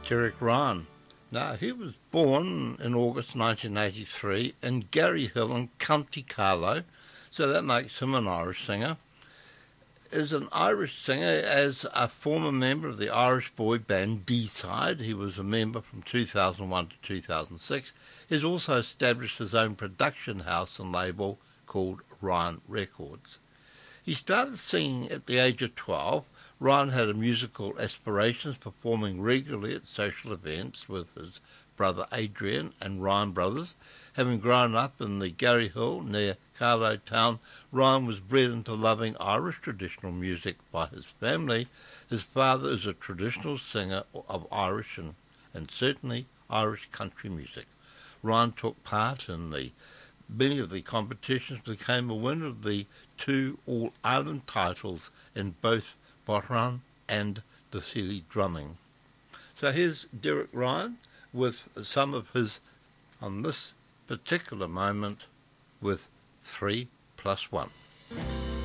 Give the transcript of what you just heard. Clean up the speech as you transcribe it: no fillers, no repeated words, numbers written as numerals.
Derek Ryan. Now, he was born in August 1983 in Gary Hill in County Carlow, so that makes him an Irish singer. Is an Irish singer as a former member of the Irish boy band D-Side. He was a member from 2001 to 2006. He's also established his own production house and label called Ryan Records. He started singing at the age of 12. Ryan had musical aspirations, performing regularly at social events with his brother Adrian and Ryan Brothers. Having grown up in the Gary Hill near Carlow town, Ryan was bred into loving Irish traditional music by his family. His father is a traditional singer of Irish and certainly Irish country music. Ryan took part in many of the competitions, became a winner of the 2 All-Ireland titles in both Bothran and the Sealy drumming. So here's Derek Ryan with some of his, on this particular moment, with 3+1.